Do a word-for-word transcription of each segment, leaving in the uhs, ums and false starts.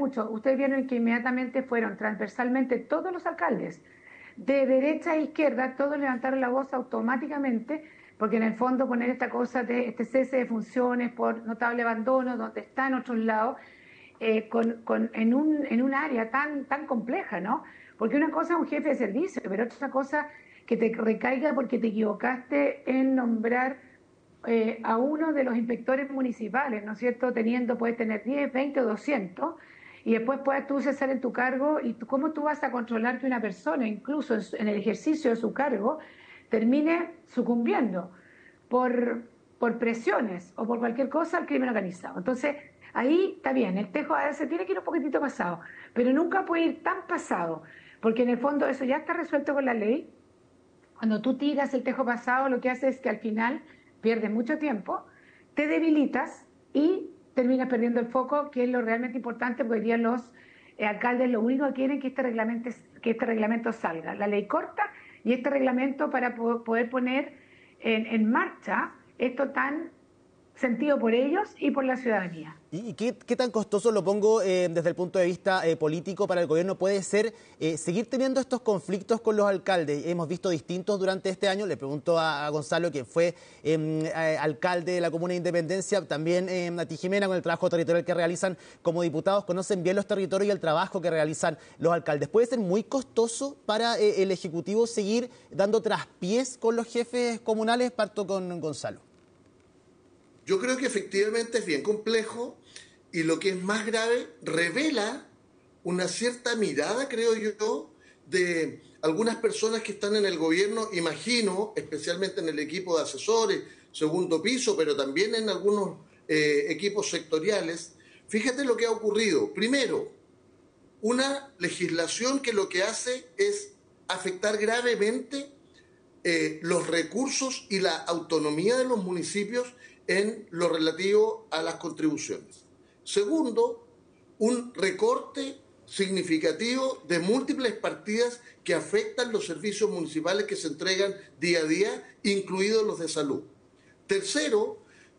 mucho. Ustedes vieron que inmediatamente fueron transversalmente todos los alcaldes, de derecha a izquierda, todos levantaron la voz automáticamente, porque en el fondo poner esta cosa de este cese de funciones por notable abandono, donde está en otros lados, eh, con, con, en, un, en un área tan, tan compleja, ¿no? Porque una cosa es un jefe de servicio, pero otra cosa que te recaiga porque te equivocaste en nombrar eh, a uno de los inspectores municipales, ¿no es cierto? Teniendo, puedes tener diez, veinte o doscientos, y después puedes tú cesar en tu cargo, y tú, ¿cómo tú vas a controlar que una persona, incluso en, en el ejercicio de su cargo, termine sucumbiendo por, por presiones o por cualquier cosa al crimen organizado? Entonces, ahí está bien, el tejo a veces tiene que ir un poquitito pasado, pero nunca puede ir tan pasado, porque en el fondo eso ya está resuelto con la ley. Cuando tú tiras el tejo pasado, lo que hace es que al final pierdes mucho tiempo, te debilitas y terminas perdiendo el foco, que es lo realmente importante, porque hoy día los eh, alcaldes lo único que quieren es que este reglamento, que este reglamento salga. La ley corta y este reglamento para poder poner en, en marcha esto tan sentido por ellos y por la ciudadanía. ¿Y qué, qué tan costoso, lo pongo eh, desde el punto de vista eh, político, para el gobierno puede ser eh, seguir teniendo estos conflictos con los alcaldes? Hemos visto distintos durante este año. Le pregunto a, a Gonzalo, que fue eh, alcalde de la Comuna de Independencia, también eh, a ti, Jimena, con el trabajo territorial que realizan como diputados, conocen bien los territorios y el trabajo que realizan los alcaldes. ¿Puede ser muy costoso para eh, el Ejecutivo seguir dando traspiés con los jefes comunales? Parto con Gonzalo. Yo creo que efectivamente es bien complejo, y lo que es más grave, revela una cierta mirada, creo yo, de algunas personas que están en el gobierno, imagino, especialmente en el equipo de asesores, segundo piso, pero también en algunos eh, equipos sectoriales. Fíjate lo que ha ocurrido. Primero, una legislación que lo que hace es afectar gravemente eh, los recursos y la autonomía de los municipios en lo relativo a las contribuciones. Segundo, un recorte significativo de múltiples partidas que afectan los servicios municipales que se entregan día a día, incluidos los de salud. Tercero,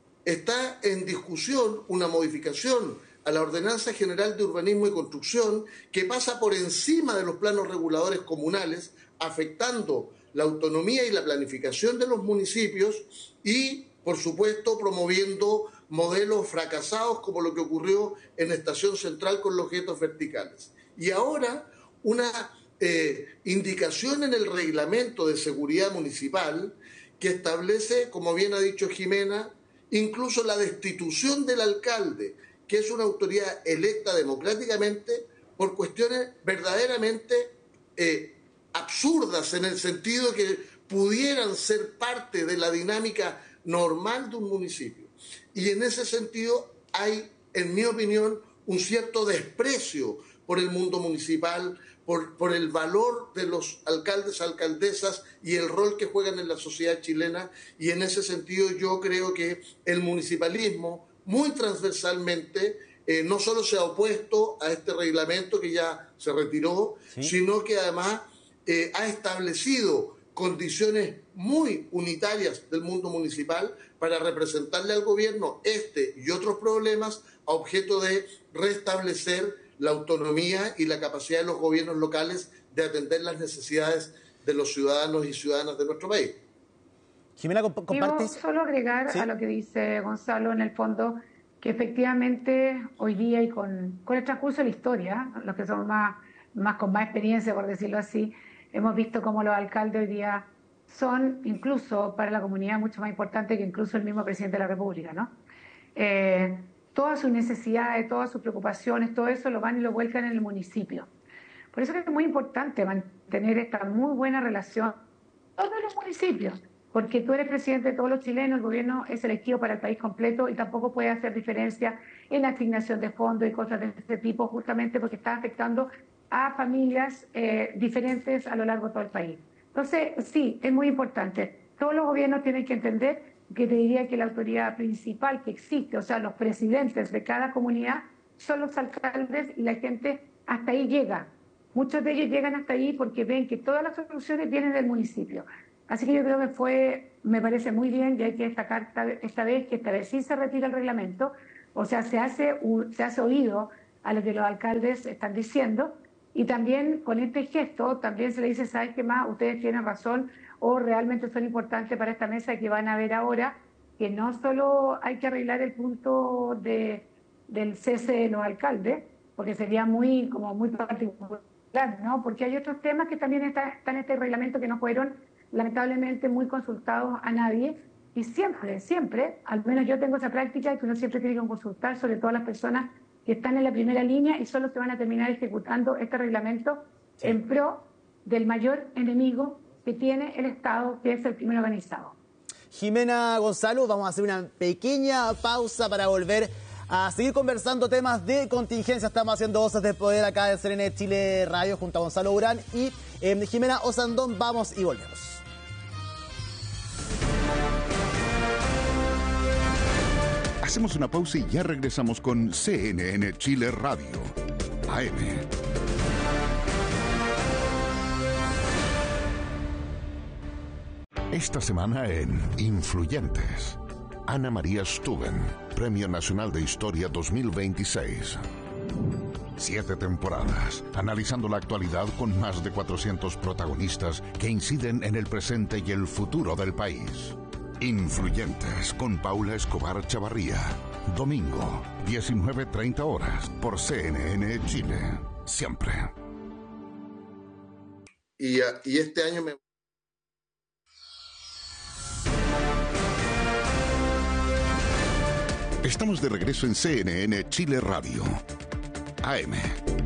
está en discusión una modificación a la Ordenanza General de Urbanismo y Construcción que pasa por encima de los planos reguladores comunales, afectando la autonomía y la planificación de los municipios y, por supuesto, promoviendo modelos fracasados como lo que ocurrió en Estación Central con los guetos verticales. Y ahora una eh, indicación en el reglamento de seguridad municipal que establece, como bien ha dicho Jimena, incluso la destitución del alcalde, que es una autoridad electa democráticamente, por cuestiones verdaderamente eh, absurdas, en el sentido que pudieran ser parte de la dinámica normal de un municipio. Y en ese sentido hay, en mi opinión, un cierto desprecio por el mundo municipal, por, por el valor de los alcaldes, alcaldesas y el rol que juegan en la sociedad chilena. Y en ese sentido yo creo que el municipalismo, muy transversalmente, eh, no solo se ha opuesto a este reglamento que ya se retiró, ¿sí?, sino que además eh, ha establecido condiciones muy unitarias del mundo municipal para representarle al gobierno este y otros problemas a objeto de restablecer la autonomía y la capacidad de los gobiernos locales de atender las necesidades de los ciudadanos y ciudadanas de nuestro país. Jimena, compartes. Quiero solo agregar, ¿sí?, a lo que dice Gonzalo, en el fondo, que efectivamente hoy día y con, con el transcurso de la historia, los que somos más, más con más experiencia, por decirlo así, hemos visto cómo los alcaldes hoy día son, incluso para la comunidad, mucho más importantes que incluso el mismo presidente de la República, ¿no? Eh, todas sus necesidades, todas sus preocupaciones, todo eso lo van y lo vuelcan en el municipio. Por eso es muy importante mantener esta muy buena relación con todos los municipios, porque tú eres presidente de todos los chilenos, el gobierno es elegido para el país completo y tampoco puede hacer diferencia en la asignación de fondos y cosas de este tipo, justamente porque está afectando a familias eh, diferentes a lo largo de todo el país. Entonces, sí, es muy importante. Todos los gobiernos tienen que entender que te diría que la autoridad principal que existe, o sea, los presidentes de cada comunidad, son los alcaldes, y la gente hasta ahí llega. Muchos de ellos llegan hasta ahí porque ven que todas las soluciones vienen del municipio. Así que yo creo que fue, me parece muy bien, y hay que destacar esta, esta vez que esta vez sí se retira el reglamento, o sea, se hace, se hace oído a lo que los alcaldes están diciendo. Y también con este gesto también se le dice, ¿sabes qué más? Ustedes tienen razón o realmente son importantes para esta mesa que van a ver ahora, que no solo hay que arreglar el punto de, del cese de los alcaldes, porque sería muy, como muy particular, ¿no? Porque hay otros temas que también están está en este reglamento que no fueron lamentablemente muy consultados a nadie, y siempre, siempre, al menos yo tengo esa práctica de que uno siempre tiene que consultar, sobre todo a las personas que están en la primera línea, y solo se van a terminar ejecutando este reglamento sí. en pro del mayor enemigo que tiene el Estado, que es el crimen organizado. Jimena Gonzalo, vamos a hacer una pequeña pausa para volver a seguir conversando temas de contingencia. Estamos haciendo Voces del Poder acá en C N N Chile Radio junto a Gonzalo Urán y eh, Jimena Osandón. Vamos y volvemos. Hacemos una pausa y ya regresamos con C N N Chile Radio A M. Esta semana en Influyentes, Ana María Stuben, Premio Nacional de Historia dos mil veintiséis. Siete temporadas, analizando la actualidad con más de cuatrocientos protagonistas que inciden en el presente y el futuro del país. Influyentes con Paula Escobar Chavarría. Domingo, diecinueve treinta horas, por C N N Chile. Siempre. Y, y este año me... Estamos de regreso en C N N Chile Radio A M.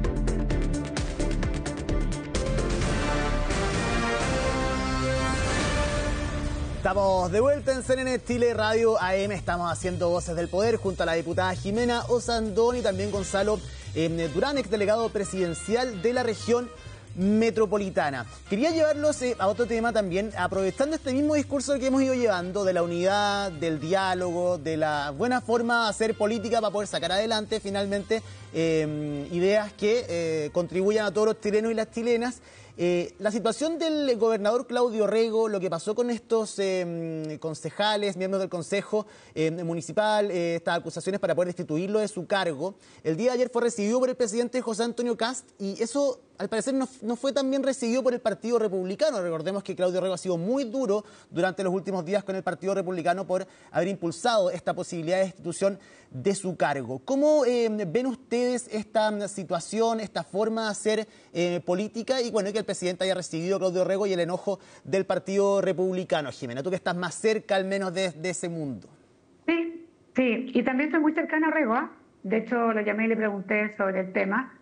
Estamos de vuelta en C N N Chile Radio A M. Estamos haciendo Voces del Poder junto a la diputada Jimena Osandón y también Gonzalo eh, Durán, ex delegado presidencial de la región metropolitana. Quería llevarlos eh, a otro tema también, aprovechando este mismo discurso que hemos ido llevando de la unidad, del diálogo, de la buena forma de hacer política para poder sacar adelante finalmente eh, ideas que eh, contribuyan a todos los chilenos y las chilenas. Eh, la situación del gobernador Claudio Rego, lo que pasó con estos eh, concejales, miembros del Consejo eh, Municipal, eh, estas acusaciones para poder destituirlo de su cargo, el día de ayer fue recibido por el presidente José Antonio Kast y eso al parecer no, no fue tan bien recibido por el Partido Republicano. Recordemos que Claudio Rego ha sido muy duro durante los últimos días con el Partido Republicano por haber impulsado esta posibilidad de destitución de su cargo. ¿Cómo eh, ven ustedes esta situación, esta forma de hacer eh, política y bueno, que el presidente haya recibido a Claudio Rego y el enojo del Partido Republicano? Jimena, tú que estás más cerca al menos de, de ese mundo. Sí, sí, y también estoy muy cercana a Rego, ¿eh? De hecho lo llamé y le pregunté sobre el tema.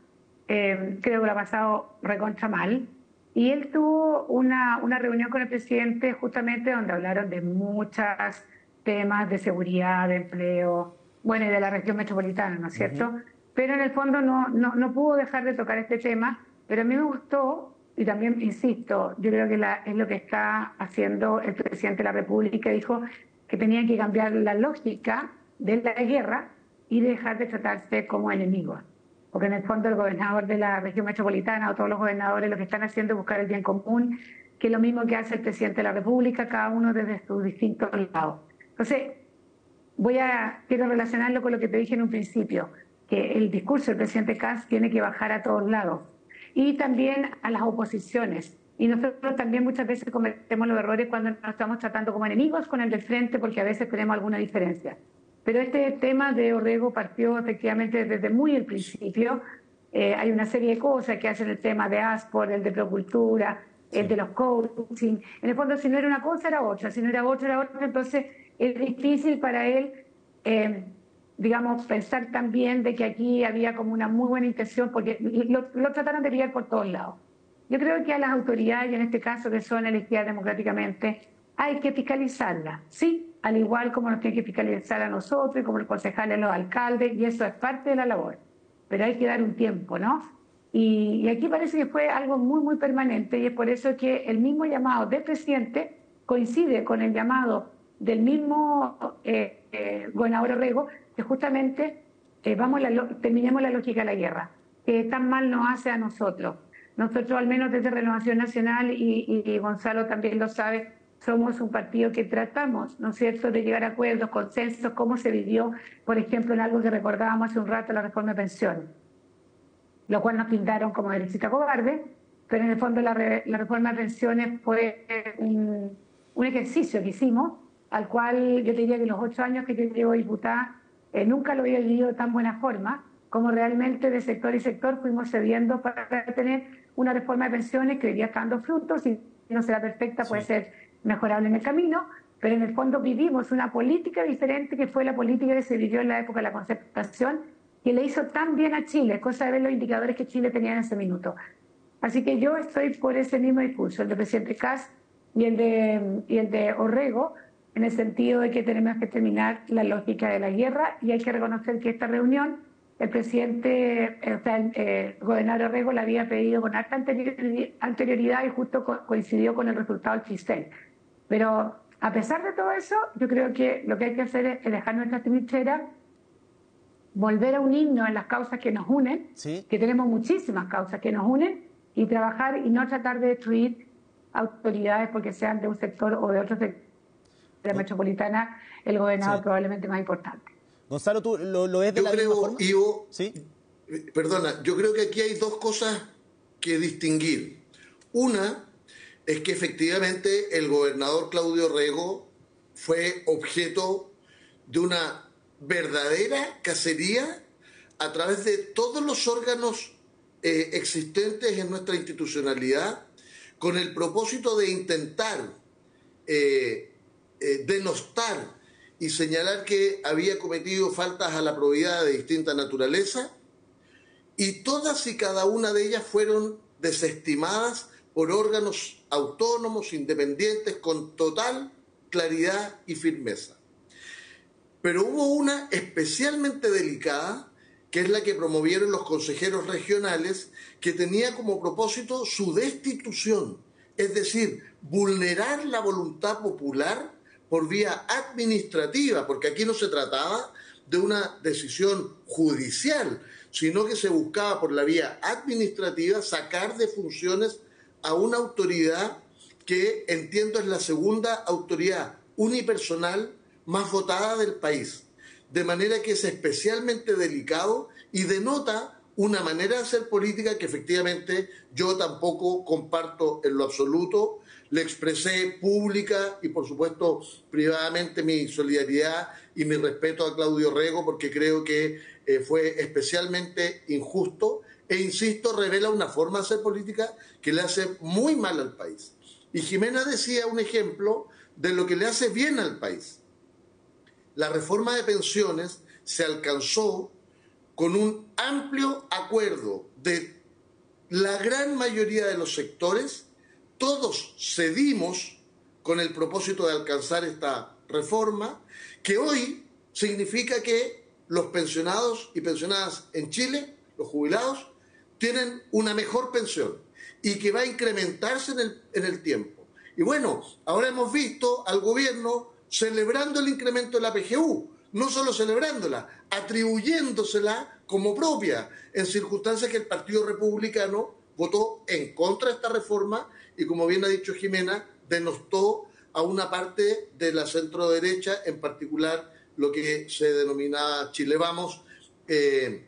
Eh, creo que lo ha pasado recontra mal. Y él tuvo una, una reunión con el presidente justamente donde hablaron de muchos temas de seguridad, de empleo, bueno, y de la región metropolitana, ¿no es cierto? Uh-huh. Pero en el fondo no, no, no pudo dejar de tocar este tema, pero a mí me gustó, y también insisto, yo creo que la, es lo que está haciendo el presidente de la República, dijo que tenía que cambiar la lógica de la guerra y dejar de tratarse como enemigos. Porque en el fondo el gobernador de la región metropolitana o todos los gobernadores lo que están haciendo es buscar el bien común, que es lo mismo que hace el presidente de la República, cada uno desde sus distintos lados. Entonces, voy a, quiero relacionarlo con lo que te dije en un principio, que el discurso del presidente Kast tiene que bajar a todos lados y también a las oposiciones. Y nosotros también muchas veces cometemos los errores cuando nos estamos tratando como enemigos con el del frente porque a veces tenemos alguna diferencia. Pero este tema de Orrego partió efectivamente desde muy el principio. Eh, hay una serie de cosas que hacen el tema de Aspor, el de Procultura, el de los coaching. En el fondo, si no era una cosa, era otra. Si no era otra, era otra. Entonces, es difícil para él, eh, digamos, pensar también de que aquí había como una muy buena intención, porque lo, lo trataron de pillar por todos lados. Yo creo que a las autoridades, y en este caso que son elegidas democráticamente, hay que fiscalizarlas, sí, al igual como nos tiene que fiscalizar a nosotros y como los concejales, a los alcaldes, y eso es parte de la labor. Pero hay que dar un tiempo, ¿no? Y, y aquí parece que fue algo muy, muy permanente, y es por eso que el mismo llamado del presidente coincide con el llamado del mismo eh, eh, gobernador Orrego, que justamente eh, vamos la, terminemos la lógica de la guerra, que tan mal nos hace a nosotros. Nosotros, al menos desde Renovación Nacional, y, y, y Gonzalo también lo sabe, somos un partido que tratamos, ¿no es cierto?, de llegar a acuerdos, consensos, como se vivió, por ejemplo, en algo que recordábamos hace un rato, la reforma de pensiones. lo cual nos tildaron como derechista cobarde, pero en el fondo la, re, la reforma de pensiones fue un, un ejercicio que hicimos, al cual yo te diría que los ocho años que yo llevo diputada eh, nunca lo había vivido de tan buena forma, como realmente de sector y sector fuimos cediendo para tener una reforma de pensiones que hoy día está dando frutos, y no será perfecta, puede Sí. ser mejorable en el camino, pero en el fondo vivimos una política diferente que fue la política que se vivió en la época de la concertación, que le hizo tan bien a Chile, cosa de ver los indicadores que Chile tenía en ese minuto. Así que yo estoy por ese mismo discurso, el del presidente Kast y el de, y el de Orrego, en el sentido de que tenemos que terminar la lógica de la guerra, y hay que reconocer que esta reunión, el presidente, o sea, el, eh, gobernador Orrego la había pedido con alta anterioridad y justo co coincidió con el resultado del Chisel. Pero a pesar de todo eso, yo creo que lo que hay que hacer es dejar nuestras trincheras, volver a unirnos en las causas que nos unen, ¿Sí? que tenemos muchísimas causas que nos unen, y trabajar y no tratar de destruir autoridades porque sean de un sector o de otro sector de la metropolitana, el gobernador sí. probablemente más importante. Gonzalo, ¿tú lo, lo ves de yo la creo, misma forma? Ivo, ¿Sí? Perdona, yo creo que aquí hay dos cosas que distinguir. Una es que efectivamente el gobernador Claudio Orrego fue objeto de una verdadera cacería a través de todos los órganos eh, existentes en nuestra institucionalidad, con el propósito de intentar eh, eh, denostar y señalar que había cometido faltas a la probidad de distinta naturaleza, y todas y cada una de ellas fueron desestimadas por órganos autónomos, independientes, con total claridad y firmeza. Pero hubo una especialmente delicada, que es la que promovieron los consejeros regionales, que tenía como propósito su destitución, es decir, vulnerar la voluntad popular por vía administrativa, porque aquí no se trataba de una decisión judicial, sino que se buscaba por la vía administrativa sacar de funciones a una autoridad que entiendo es la segunda autoridad unipersonal más votada del país. De manera que es especialmente delicado y denota una manera de hacer política que efectivamente yo tampoco comparto en lo absoluto. Le expresé pública y por supuesto privadamente mi solidaridad y mi respeto a Claudio Orrego, porque creo que eh, fue especialmente injusto e, insisto, revela una forma de hacer política que le hace muy mal al país. Y Jimena decía un ejemplo de lo que le hace bien al país. La reforma de pensiones se alcanzó con un amplio acuerdo de la gran mayoría de los sectores. Todos cedimos con el propósito de alcanzar esta reforma, que hoy significa que los pensionados y pensionadas en Chile, los jubilados, tienen una mejor pensión y que va a incrementarse en el, en el tiempo. Y bueno, ahora hemos visto al gobierno celebrando el incremento de la P G U, no solo celebrándola, atribuyéndosela como propia, en circunstancias que el Partido Republicano votó en contra de esta reforma y, como bien ha dicho Jimena, denostó a una parte de la centroderecha, en particular lo que se denominaba Chile Vamos, eh,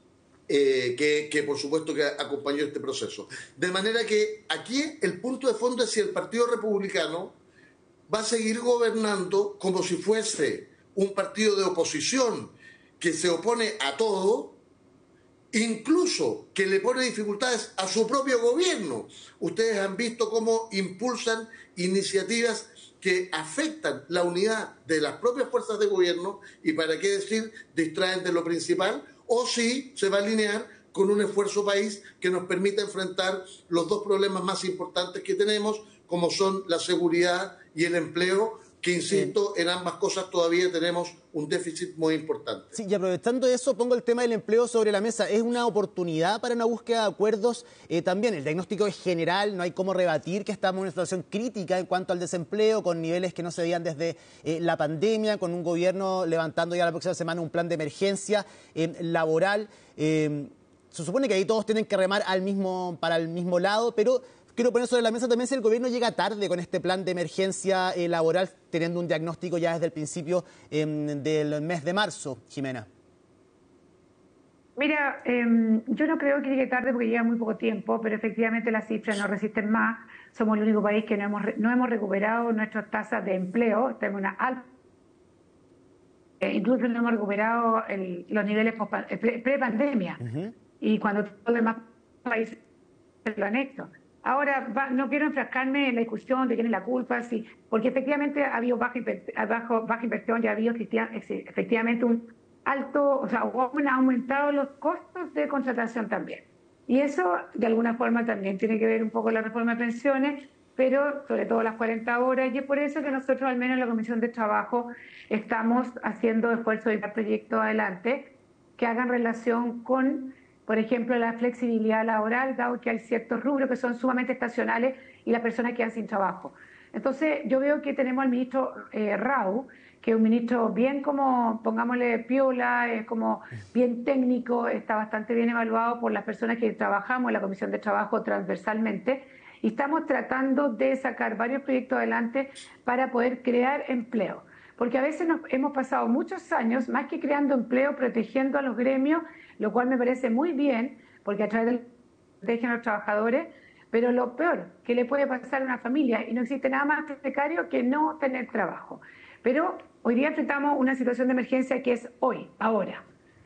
eh, que, que por supuesto que acompañó este proceso. De manera que aquí el punto de fondo es si el Partido Republicano va a seguir gobernando como si fuese un partido de oposición que se opone a todo, incluso que le pone dificultades a su propio gobierno. Ustedes han visto cómo impulsan iniciativas que afectan la unidad de las propias fuerzas de gobierno y, para qué decir, distraen de lo principal, o si se va a alinear con un esfuerzo país que nos permita enfrentar los dos problemas más importantes que tenemos, como son la seguridad y el empleo, que, insisto, en ambas cosas todavía tenemos un déficit muy importante. Sí, y aprovechando eso, pongo el tema del empleo sobre la mesa. ¿Es una oportunidad para una búsqueda de acuerdos? Eh, también el diagnóstico es general, no hay cómo rebatir que estamos en una situación crítica en cuanto al desempleo, con niveles que no se veían desde eh, la pandemia, con un gobierno levantando ya la próxima semana un plan de emergencia eh, laboral. Eh, se supone que ahí todos tienen que remar al mismo, para el mismo lado, pero quiero poner sobre la mesa también si el gobierno llega tarde con este plan de emergencia eh, laboral, teniendo un diagnóstico ya desde el principio eh, del mes de marzo, Jimena. Mira, eh, yo no creo que llegue tarde porque llega muy poco tiempo, pero efectivamente las cifras no resisten más. Somos el único país que no hemos, no hemos recuperado nuestras tasas de empleo. Tenemos una alta, eh, incluso no hemos recuperado el, los niveles pre-pandemia. Uh-huh. Y cuando todos los demás países lo han hecho. Ahora, va, no quiero enfrascarme en la discusión de quién es la culpa, sí, porque efectivamente ha habido baja, bajo, baja inversión y ha habido efectivamente un alto, o sea, han aumentado los costos de contratación también. Y eso, de alguna forma, también tiene que ver un poco con la reforma de pensiones, pero sobre todo las cuarenta horas, y es por eso que nosotros, al menos en la Comisión de Trabajo, estamos haciendo esfuerzos de proyectos adelante que hagan relación con, por ejemplo, la flexibilidad laboral, dado que hay ciertos rubros que son sumamente estacionales y las personas quedan sin trabajo. Entonces, yo veo que tenemos al ministro eh, Rau, que es un ministro bien como, pongámosle piola, es como bien técnico, está bastante bien evaluado por las personas que trabajamos en la Comisión de Trabajo transversalmente, y estamos tratando de sacar varios proyectos adelante para poder crear empleo. Porque a veces nos hemos pasado muchos años, más que creando empleo, protegiendo a los gremios, lo cual me parece muy bien, porque a través de la protegen a los trabajadores, pero lo peor que le puede pasar a una familia, y no existe nada más precario que no tener trabajo. Pero hoy día enfrentamos una situación de emergencia que es hoy, ahora.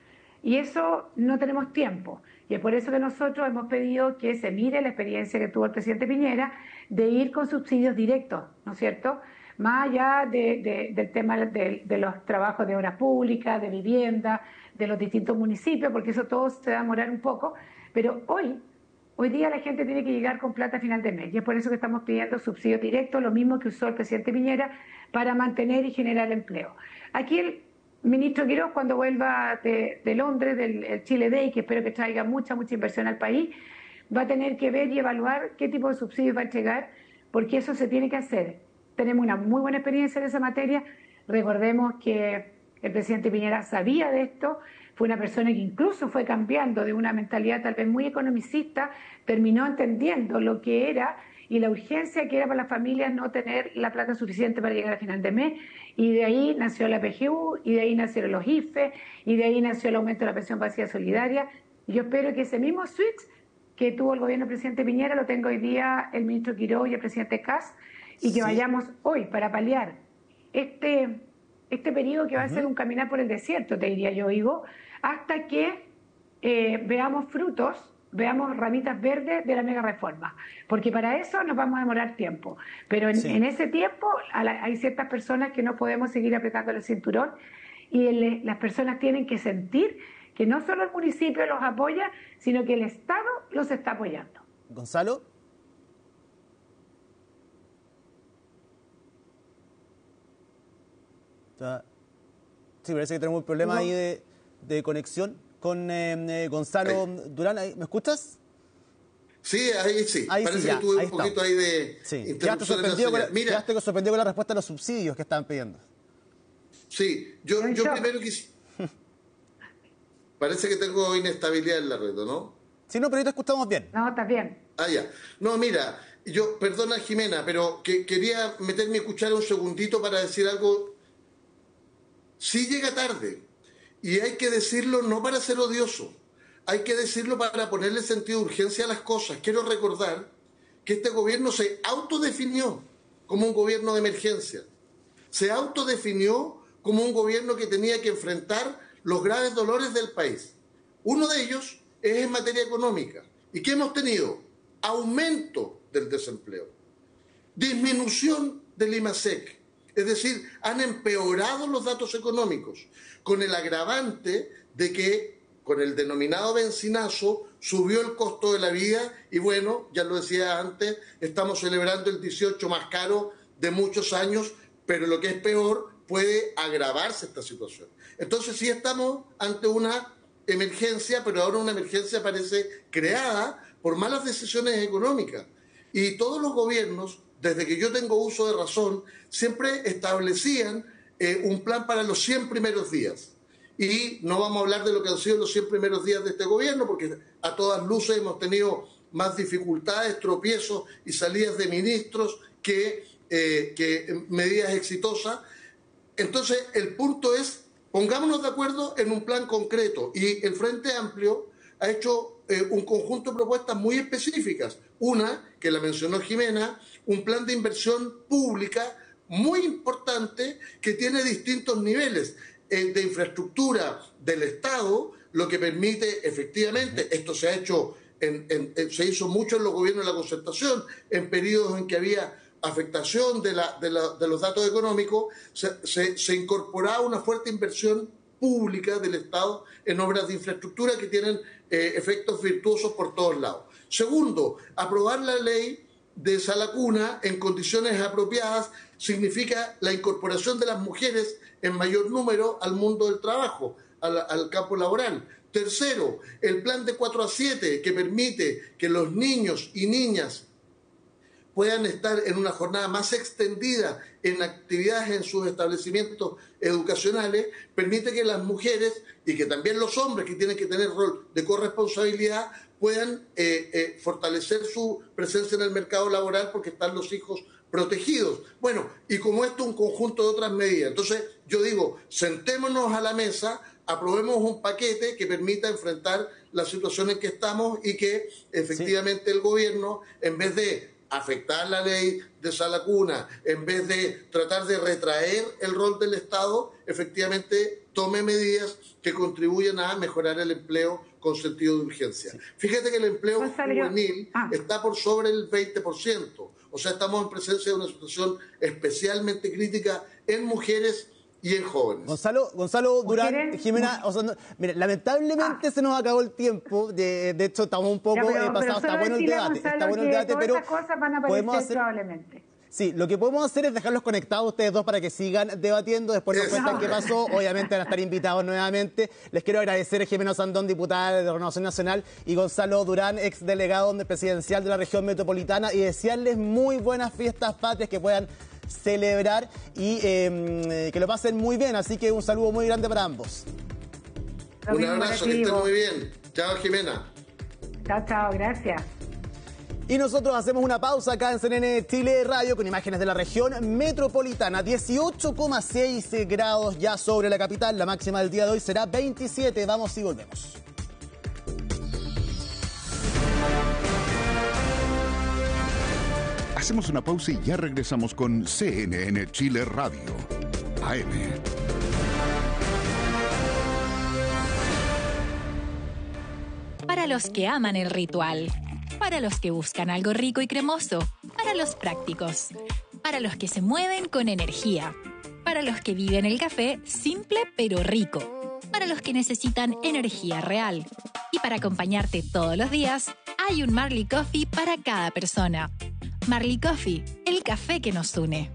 Y eso no tenemos tiempo. Y es por eso que nosotros hemos pedido que se mire la experiencia que tuvo el presidente Piñera de ir con subsidios directos, ¿no es cierto?, más allá de, de, del tema de, de los trabajos de obra pública, de vivienda, de los distintos municipios, porque eso todo se va a demorar un poco, pero hoy, hoy día la gente tiene que llegar con plata a final de mes, y es por eso que estamos pidiendo subsidios directos, lo mismo que usó el presidente Piñera, para mantener y generar empleo. Aquí el ministro Quiroz, cuando vuelva de, de Londres, del Chile Day, que espero que traiga mucha, mucha inversión al país, va a tener que ver y evaluar qué tipo de subsidios va a entregar, porque eso se tiene que hacer. Tenemos una muy buena experiencia en esa materia. Recordemos que el presidente Piñera sabía de esto, fue una persona que incluso fue cambiando de una mentalidad tal vez muy economicista, terminó entendiendo lo que era y la urgencia que era para las familias no tener la plata suficiente para llegar a final de mes, y de ahí nació la P G U, y de ahí nacieron los I F E, y de ahí nació el aumento de la pensión básica solidaria. Y yo espero que ese mismo switch que tuvo el gobierno del presidente Piñera lo tenga hoy día el ministro Quiroz y el presidente Kast, y que sí. Vayamos hoy para paliar este, este periodo que va uh-huh. a ser un caminar por el desierto, te diría yo, Ivo, hasta que eh, veamos frutos, veamos ramitas verdes de la mega reforma, porque para eso nos vamos a demorar tiempo, pero en, sí. en ese tiempo la, hay ciertas personas que no podemos seguir apretando el cinturón, y el, las personas tienen que sentir que no solo el municipio los apoya, sino que el Estado los está apoyando. Gonzalo. Sí, parece que tenemos un problema no. ahí de, de conexión con eh, Gonzalo ahí. Durán. ¿Me escuchas? Sí, ahí sí. Ahí parece sí, ya, que tuve ahí un poquito ahí de sí. interrupción. Quedaste con, Mira, sorprendido con la respuesta a los subsidios que estaban pidiendo. Sí, yo, yo primero quisiera... Parece que tengo inestabilidad en la red, ¿no? Sí, no, pero ahí te escuchamos bien. No, está bien. Ah, ya. No, mira, yo, perdona Jimena, pero que quería meterme a escuchar un segundito para decir algo. Sí llega tarde, y hay que decirlo no para ser odioso, hay que decirlo para ponerle sentido de urgencia a las cosas. Quiero recordar que este gobierno se autodefinió como un gobierno de emergencia, se autodefinió como un gobierno que tenía que enfrentar los graves dolores del país. Uno de ellos es en materia económica. ¿Y qué hemos tenido? Aumento del desempleo, disminución del IMASEC. Es decir, han empeorado los datos económicos, con el agravante de que, con el denominado bencinazo, subió el costo de la vida y bueno, ya lo decía antes, estamos celebrando el dieciocho más caro de muchos años, pero lo que es peor, puede agravarse esta situación. Entonces sí estamos ante una emergencia, pero ahora una emergencia parece creada por malas decisiones económicas. Y todos los gobiernos, desde que yo tengo uso de razón, siempre establecían eh, un plan para los cien primeros días. Y no vamos a hablar de lo que han sido los cien primeros días de este gobierno, porque a todas luces hemos tenido más dificultades, tropiezos y salidas de ministros que, eh, que medidas exitosas. Entonces, el punto es Pongámonos de acuerdo en un plan concreto. Y el Frente Amplio ha hecho eh, un conjunto de propuestas muy específicas. Una, que la mencionó Jimena, un plan de inversión pública muy importante que tiene distintos niveles eh, de infraestructura del Estado, lo que permite efectivamente, esto se ha hecho, en, en, en, se hizo mucho en los gobiernos de la concertación, en periodos en que había afectación de, la, de, la, de los datos económicos, se, se, se incorporaba una fuerte inversión pública del Estado en obras de infraestructura que tienen eh, efectos virtuosos por todos lados. Segundo, aprobar la ley de Sala Cuna en condiciones apropiadas significa la incorporación de las mujeres en mayor número al mundo del trabajo, al, al campo laboral. Tercero, el plan de cuatro a siete que permite que los niños y niñas puedan estar en una jornada más extendida en actividades en sus establecimientos educacionales, permite que las mujeres y que también los hombres que tienen que tener rol de corresponsabilidad puedan eh, eh, fortalecer su presencia en el mercado laboral porque están los hijos protegidos. Bueno, y como esto, un conjunto de otras medidas. Entonces, yo digo, sentémonos a la mesa, aprobemos un paquete que permita enfrentar la situación en que estamos y que efectivamente sí. El gobierno, en vez de afectar la ley de Sala Cuna, en vez de tratar de retraer el rol del Estado, efectivamente tome medidas que contribuyan a mejorar el empleo con sentido de urgencia. Sí. Fíjate que el empleo juvenil ah. está por sobre el veinte por ciento. O sea, estamos en presencia de una situación especialmente crítica en mujeres y en jóvenes. Gonzalo, Gonzalo Durán, Jimena, o sea, no, mire, lamentablemente ah. se nos acabó el tiempo. De, de hecho, estamos un poco ya, pero, eh, pasados. Está bueno el debate, está bueno el debate, pero cosas van a podemos hacer probablemente. Sí, lo que podemos hacer es dejarlos conectados ustedes dos para que sigan debatiendo. Después nos cuentan qué pasó. Obviamente van a estar invitados nuevamente. Les quiero agradecer a Jimena Sandón, diputada de Renovación Nacional, y Gonzalo Durán, ex delegado presidencial de la región metropolitana, y desearles muy buenas fiestas patrias que puedan celebrar y eh, que lo pasen muy bien. Así que un saludo muy grande para ambos. Un abrazo, que estén muy bien. Chao, Jimena. Chao, chao, gracias. Y nosotros hacemos una pausa acá en C N N Chile Radio con imágenes de la región metropolitana. dieciocho coma seis grados ya sobre la capital. La máxima del día de hoy será veintisiete. Vamos y volvemos. Hacemos una pausa y ya regresamos con C N N Chile Radio A M. Para los que aman el ritual. Para los que buscan algo rico y cremoso, para los prácticos, para los que se mueven con energía, para los que viven el café simple pero rico, para los que necesitan energía real. Y para acompañarte todos los días, hay un Marley Coffee para cada persona. Marley Coffee, el café que nos une.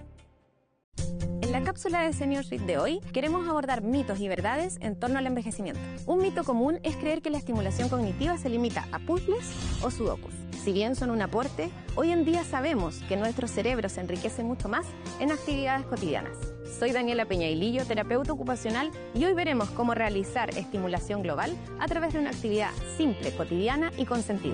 En la cápsula de Senior Suite de hoy queremos abordar mitos y verdades en torno al envejecimiento. Un mito común es creer que la estimulación cognitiva se limita a puzzles o sudokus. Si bien son un aporte, hoy en día sabemos que nuestro cerebro se enriquece mucho más en actividades cotidianas. Soy Daniela Peñailillo, terapeuta ocupacional, y hoy veremos cómo realizar estimulación global a través de una actividad simple, cotidiana y con sentido.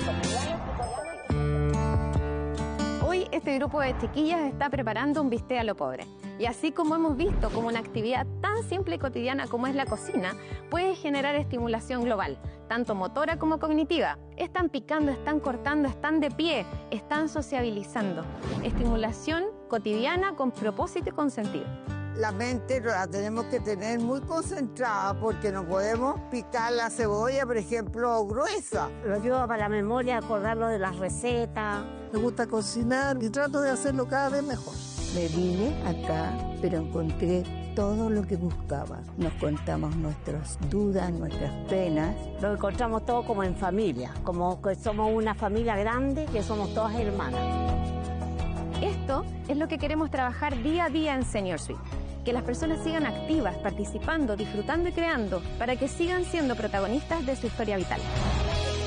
Hoy este grupo de chiquillas está preparando un bistec a lo pobre. Y así como hemos visto como una actividad tan simple y cotidiana como es la cocina, puede generar estimulación global, tanto motora como cognitiva. Están picando, están cortando, están de pie, están sociabilizando. Estimulación cotidiana con propósito y con sentido. La mente la tenemos que tener muy concentrada porque no podemos picar la cebolla, por ejemplo, gruesa. Lo ayuda para la memoria, acordarlo de las recetas. Me gusta cocinar y trato de hacerlo cada vez mejor. Me vine acá, pero encontré todo lo que buscaba. Nos contamos nuestras dudas, nuestras penas. Lo encontramos todo como en familia, como que somos una familia grande, que somos todas hermanas. Esto es lo que queremos trabajar día a día en Senior Suite. Que las personas sigan activas, participando, disfrutando y creando, para que sigan siendo protagonistas de su historia vital.